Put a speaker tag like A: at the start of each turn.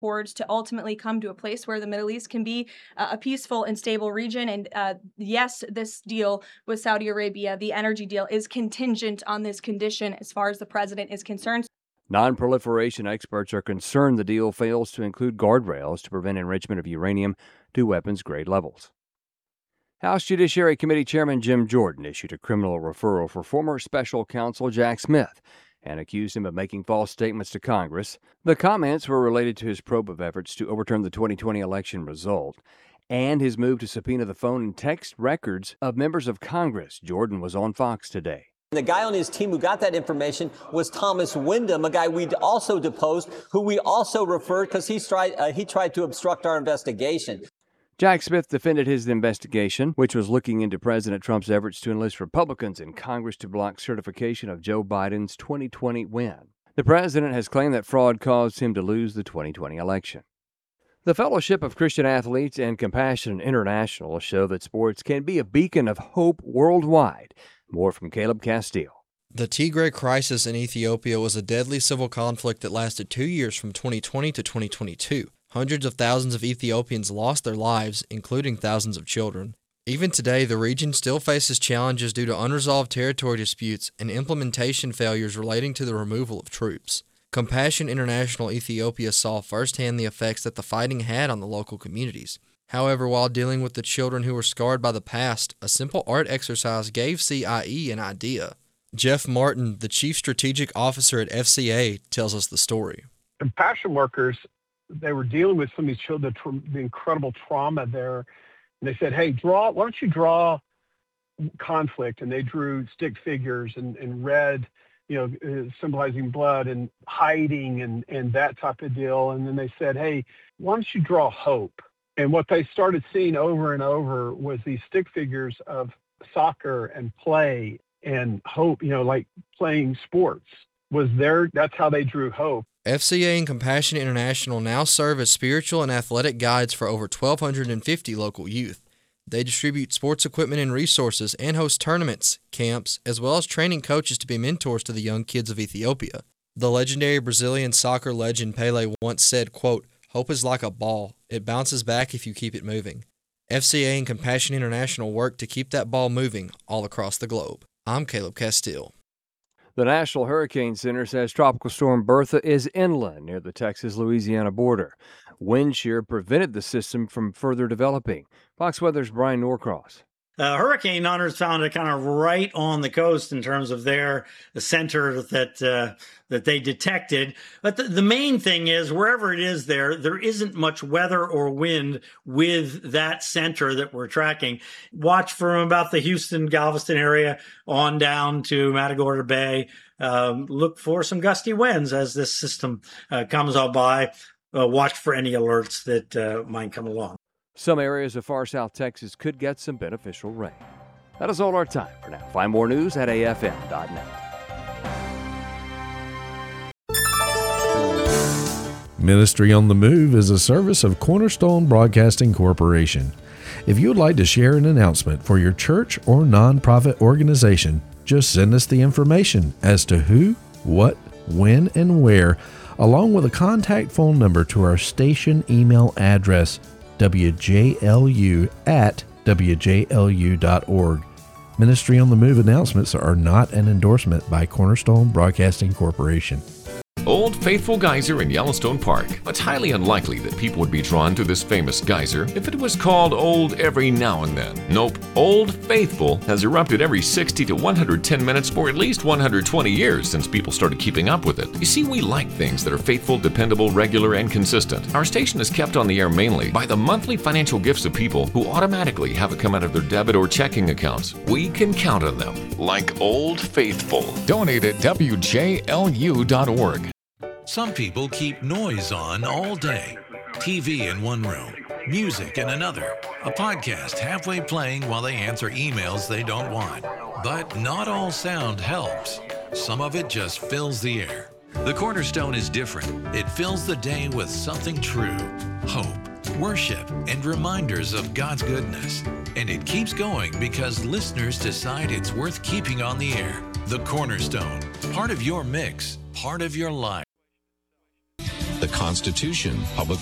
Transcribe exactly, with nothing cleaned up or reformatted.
A: towards to ultimately come to a place where the Middle East can be uh, a peaceful and stable region. And uh, yes, this deal with Saudi Arabia, the energy deal, is contingent on this condition as far as the president is concerned.
B: Non-proliferation experts are concerned the deal fails to include guardrails to prevent enrichment of uranium to weapons-grade levels. House Judiciary Committee Chairman Jim Jordan issued a criminal referral for former special counsel Jack Smith and accused him of making false statements to Congress. The comments were related to his probe of efforts to overturn the twenty twenty election result and his move to subpoena the phone and text records of members of Congress. Jordan was on Fox today.
C: The guy on his team who got that information was Thomas Wyndham, a guy we'd also deposed, who we also referred because he tried, uh, he tried to obstruct our investigation.
B: Jack Smith defended his investigation, which was looking into President Trump's efforts to enlist Republicans in Congress to block certification of Joe Biden's twenty twenty win. The president has claimed that fraud caused him to lose the twenty twenty election. The Fellowship of Christian Athletes and Compassion International show that sports can be a beacon of hope worldwide. More from Caleb Castile.
D: The Tigray crisis in Ethiopia was a deadly civil conflict that lasted two years from twenty twenty to twenty twenty-two. Hundreds of thousands of Ethiopians lost their lives, including thousands of children. Even today, the region still faces challenges due to unresolved territory disputes and implementation failures relating to the removal of troops. Compassion International Ethiopia saw firsthand the effects that the fighting had on the local communities. However, while dealing with the children who were scarred by the past, a simple art exercise gave C I E an idea. Jeff Martin, the Chief Strategic Officer at F C A, tells us the story.
E: Compassion workers, they were dealing with some of these children, the, the incredible trauma there. And they said, hey, draw, why don't you draw conflict? And they drew stick figures and, and red, you know, uh, symbolizing blood and hiding and, and that type of deal. And then they said, hey, why don't you draw hope? And what they started seeing over and over was these stick figures of soccer and play and hope, you know, like playing sports was there. That's how they drew hope.
D: F C A and Compassion International now serve as spiritual and athletic guides for over twelve fifty local youth. They distribute sports equipment and resources and host tournaments, camps, as well as training coaches to be mentors to the young kids of Ethiopia. The legendary Brazilian soccer legend Pelé once said, quote, "Hope is like a ball. It bounces back if you keep it moving." F C A and Compassion International work to keep that ball moving all across the globe. I'm Caleb Castile.
B: The National Hurricane Center says Tropical Storm Bertha is inland near the Texas-Louisiana border. Wind shear prevented the system from further developing. Fox Weather's Brian Norcross.
F: Uh, hurricane hunters found it kind of right on the coast in terms of their the center that uh, that they detected. But the, the main thing is, wherever it is there, there isn't much weather or wind with that center that we're tracking. Watch from about the Houston, Galveston area on down to Matagorda Bay. Um, look for some gusty winds as this system uh, comes on by. Uh, watch for any alerts that uh, might come along.
B: Some areas of far south Texas could get some beneficial rain. That is all our time for now. Find more news at A F M dot net.
G: Ministry on the Move is a service of Cornerstone Broadcasting Corporation. If you would like to share an announcement for your church or nonprofit organization, just send us the information as to who, what, when, and where, along with a contact phone number to our station email address, W J L U at W J L U dot org. Ministry on the Move announcements are not an endorsement by Cornerstone Broadcasting Corporation.
H: Old Faithful Geyser in Yellowstone Park. It's highly unlikely that people would be drawn to this famous geyser if it was called old every now and then. Nope, Old Faithful has erupted every sixty to one hundred ten minutes for at least one hundred twenty years since people started keeping up with it. You see, we like things that are faithful, dependable, regular, and consistent. Our station is kept on the air mainly by the monthly financial gifts of people who automatically have it come out of their debit or checking accounts. We can count on them, like Old Faithful.
I: Donate at W J L U dot org.
J: Some people keep noise on all day. T V in one room, music in another, a podcast halfway playing while they answer emails they don't want. But not all sound helps. Some of it just fills the air. The Cornerstone is different. It fills the day with something true, hope, worship, and reminders of God's goodness. And it keeps going because listeners decide it's worth keeping on the air. The Cornerstone, part of your mix, part of your life.
K: the Constitution, public